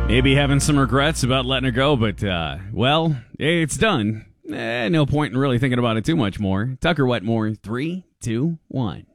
Maybe having some regrets about letting her go, but, well, it's done. No point in really thinking about it too much more. Tucker Wetmore, 3, 2, 1.